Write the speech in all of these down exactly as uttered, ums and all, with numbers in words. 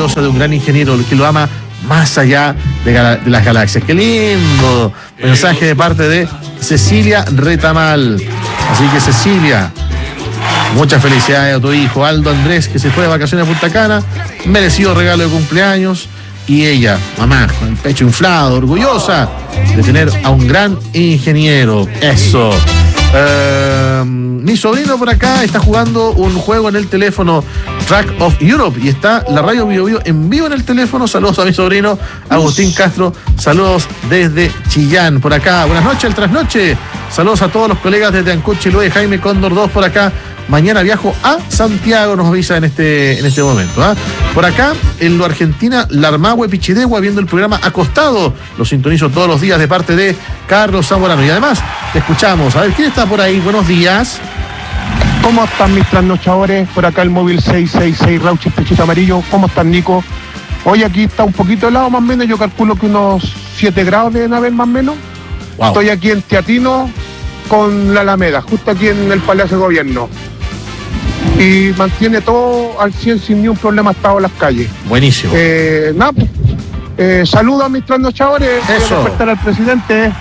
orgullosa de un gran ingeniero que lo ama más allá de, de las galaxias. ¡Qué lindo! Mensaje de parte de Cecilia Retamal. Así que, Cecilia, muchas felicidades a tu hijo Aldo Andrés, que se fue de vacaciones a Punta Cana. Merecido regalo de cumpleaños. Y ella, mamá, con el pecho inflado, orgullosa de tener a un gran ingeniero. Eso. Uh, mi sobrino por acá está jugando un juego en el teléfono, Track of Europe, y está la radio Bio Bio en vivo en el teléfono. Saludos a mi sobrino Agustín Castro, saludos desde Chillán por acá. Buenas noches, el trasnoche. Saludos a todos los colegas desde Ancud, Chiloé, Jaime Cóndor dos por acá. Mañana viajo a Santiago, nos avisa en este, en este momento. ¿eh? Por acá, en lo Argentina, Larmahue, Pichidegua, viendo el programa acostado. Lo sintonizo todos los días de parte de Carlos Zamorano. Y además, te escuchamos. A ver, ¿quién está por ahí? Buenos días. ¿Cómo están mis trasnochadores? Por acá el móvil seis seis seis, Rauches Pechito Amarillo. ¿Cómo están, Nico? Hoy aquí está un poquito helado, más o menos. Yo calculo que unos siete grados deben haber, más o menos. Wow. Estoy aquí en Teatino con la Alameda, justo aquí en el Palacio de Gobierno. Y mantiene todo al cien sin ningún problema, ha estado en las calles. Buenísimo. Eh, nada, pues, eh, saludos a mis trasnochadores. Eso. Voy a despertar al presidente.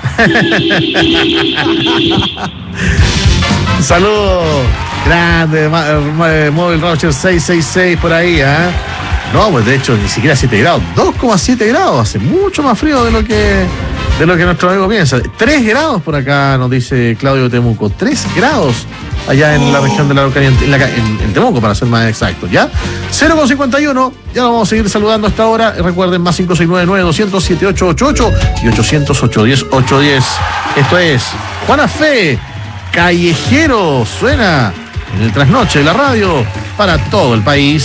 Saludos. Grande, móvil Roger seiscientos sesenta y seis por ahí, ¿eh? No, pues de hecho ni siquiera siete grados, dos coma siete grados, hace mucho más frío de lo que de lo que nuestro amigo piensa. tres grados por acá, nos dice Claudio Temuco, tres grados allá en la región de la Araucanía, en, la, en, en Temuco para ser más exacto, ¿ya? cero coma cincuenta y uno, ya lo vamos a seguir saludando hasta ahora. Recuerden, más cinco seis nueve nueve, doscientos, setenta y ocho ochenta y ocho y ochocientos, ochocientos diez, ochocientos diez. Esto es Juana Fe, Callejero, suena en el trasnoche de la radio para todo el país.